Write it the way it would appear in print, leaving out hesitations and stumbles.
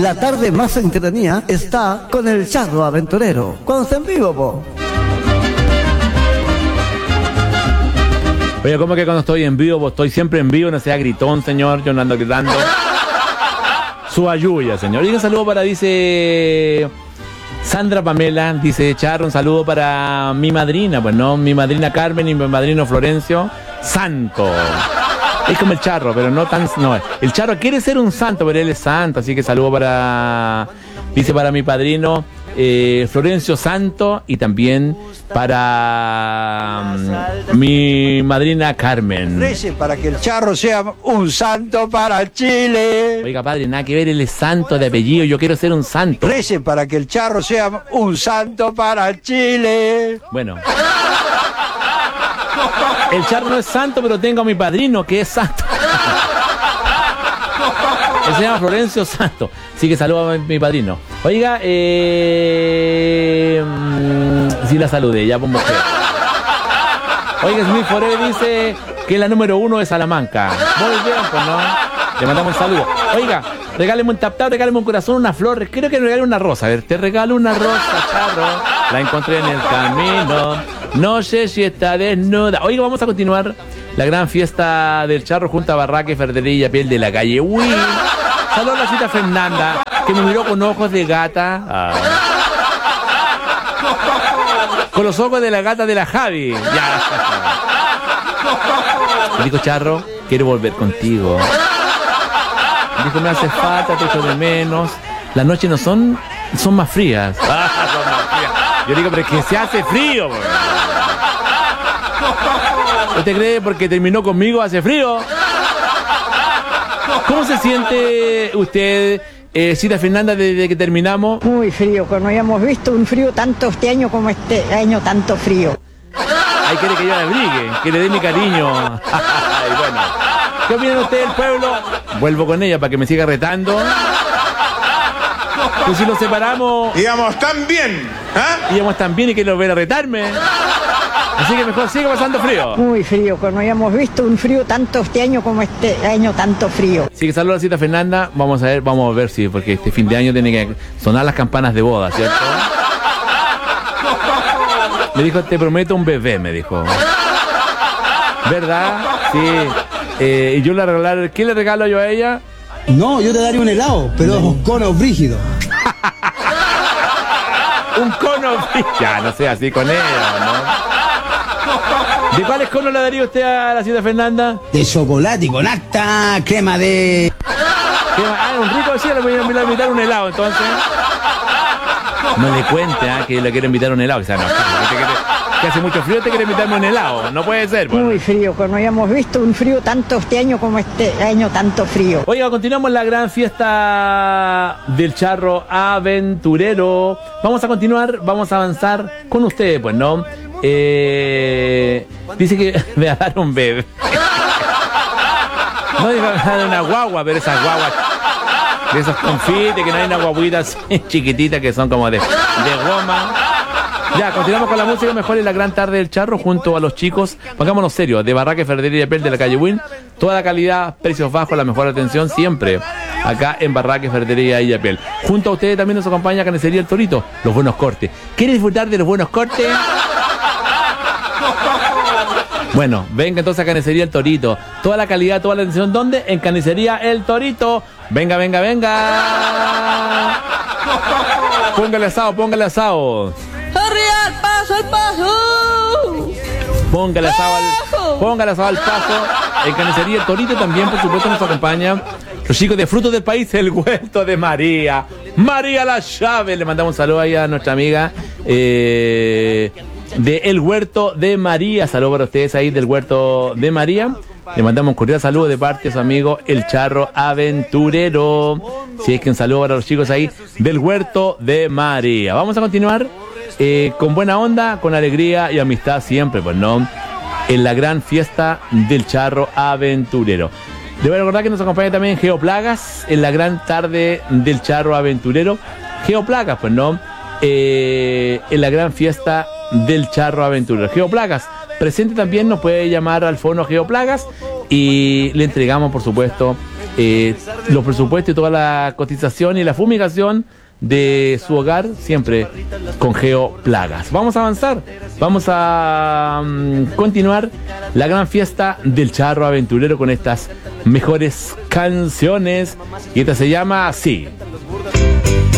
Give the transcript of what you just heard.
La tarde más entretenida está con el Charro Aventurero. Cuando está en vivo, po. Oye, ¿cómo que cuando estoy en vivo? Pues estoy siempre en vivo, no sea gritón, señor. Yo no ando gritando. Su ayuya, señor. Y un saludo para, dice Sandra Pamela, dice Charro, un saludo para mi madrina, pues no, mi madrina Carmen y mi madrino Florencio, santo. Es como el Charro, pero no tan, no, el Charro quiere ser un santo, pero él es santo, así que saludo para, dice, para mi padrino Florencio Santo, y también para mi madrina Carmen. Recen para que el Charro sea un santo para Chile. Oiga, padre, nada que ver, él es santo de apellido, yo quiero ser un santo. Recen para que el Charro sea un santo para Chile. Bueno, el Charro no es santo, pero tengo a mi padrino que es santo. Él se llama Florencio Santo. Así que saludo a mi padrino. Oiga, sí la saludé, ya por mujer. Oiga, Smith Forever dice que la número 1 es Salamanca. Muy bien, pues no. Le mandamos un saludo. Oiga, regáleme un tap-tap, regáleme un corazón, una flor. Quiero que me regale una rosa. A ver, te regalo una rosa, Charro. La encontré en el camino. No sé si está desnuda. Oiga, vamos a continuar la gran fiesta del Charro junto a Barraca y Ferretería Piel de la calle Will. Saludos a la cita Fernanda, que me miró con ojos de gata. Con los ojos de la gata de la Javi. Ya. Me dijo, Charro, quiero volver contigo. Me dijo, me hace falta, te echo de menos. Las noches no son más frías. Son más frías. Yo digo, pero es que se hace frío. ¿Usted cree porque terminó conmigo hace frío? ¿Cómo se siente usted, Cita Fernanda, desde que terminamos? Muy frío, que no habíamos visto un frío tanto este año como este año, tanto frío. Ay, quiere que yo la abrigue, que le dé mi cariño. Ay, bueno. ¿Qué opinan ustedes del pueblo? Vuelvo con ella para que me siga retando. Pues si nos separamos... Íbamos tan bien, ¿ah? Íbamos tan bien y quiero volver a retarme. Así que mejor sigue pasando frío. Muy frío, que no habíamos visto un frío tanto este año como este año, tanto frío. Así que saludos a la Cita Fernanda. Vamos a ver si, porque este fin de año tiene que sonar las campanas de boda, ¿cierto? Me dijo, te prometo un bebé, me dijo. ¿Verdad? Sí. Y yo le regalar, ¿qué le regalo yo a ella? No, yo te daría un helado, pero un cono brígido. Un cono brígido. Ya, no sé, así con ella, ¿no? ¿De cuáles conos le daría usted a la Cita Fernanda? De chocolate y con harta crema de... Un rico, sí, le voy a invitar un helado, entonces. No le cuente, que le quiero invitar un helado. O sea, no, que hace mucho frío, te quiere invitarme un helado. No puede ser. Bueno. Muy frío, que no habíamos visto un frío tanto este año como este año, tanto frío. Oiga, continuamos la gran fiesta del Charro Aventurero. Vamos a continuar, vamos a avanzar con ustedes, pues, ¿no? Dice que me va a dar un bebé. No, dice que me va a dar una guagua, pero esas guaguas de esos confites, que no hay una guaguita así chiquitita que son como de goma. Ya, continuamos con la música mejor en la gran tarde del Charro junto a los chicos, pongámonos serios, de Barraca y Ferretería Piel de la calle Win. Toda la calidad, precios bajos, la mejor atención siempre acá en Barraca y Ferretería y Piel. Junto a ustedes también nos acompaña Carnicería El Torito, los buenos cortes. ¿Quiere disfrutar de los buenos cortes? Bueno, venga entonces a Carnicería El Torito. Toda la calidad, toda la atención, ¿dónde? En Carnicería El Torito. Venga, venga, venga. Póngale asado, póngale asado. ¡Al paso, al paso! Póngale asado al paso. En Carnicería El Torito también, por supuesto, nos acompaña los chicos de Frutos del País, el Huerto de María. María La Llave. Le mandamos un saludo ahí a nuestra amiga de El Huerto de María. Saludos para ustedes ahí del Huerto de María. Le mandamos un cordial saludo de parte de su amigo El Charro Aventurero. Si es que un saludo para los chicos ahí del Huerto de María. Vamos a continuar con buena onda, con alegría y amistad siempre, pues no, en la gran fiesta del Charro Aventurero. Debo recordar que nos acompaña también Geoplagas en la gran tarde del Charro Aventurero. Geoplagas, pues no, en la gran fiesta del Charro Aventurero. Geoplagas presente también, nos puede llamar al fono Geoplagas y le entregamos, por supuesto, los presupuestos y toda la cotización y la fumigación de su hogar, siempre con Geoplagas. Vamos a avanzar, vamos a continuar la gran fiesta del charro aventurero con estas mejores canciones, y esta se llama así.